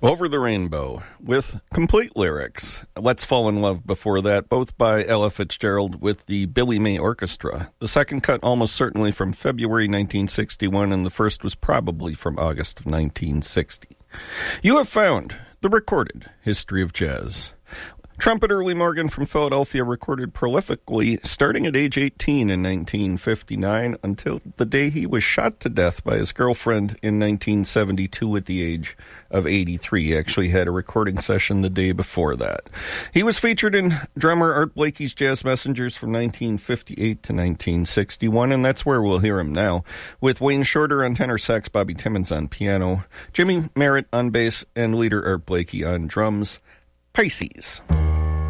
Over the Rainbow, with complete lyrics. Let's Fall in Love before that, both by Ella Fitzgerald with the Billy May Orchestra. The second cut almost certainly from February 1961, and the first was probably from August of 1960. You have found the recorded history of jazz. Trumpeter Lee Morgan from Philadelphia recorded prolifically starting at age 18 in 1959 until the day he was shot to death by his girlfriend in 1972 at the age of 83. He actually had a recording session the day before that. He was featured in drummer Art Blakey's Jazz Messengers from 1958 to 1961, and that's where we'll hear him now, with Wayne Shorter on tenor sax, Bobby Timmons on piano, Jimmy Merritt on bass, and leader Art Blakey on drums. Pisces.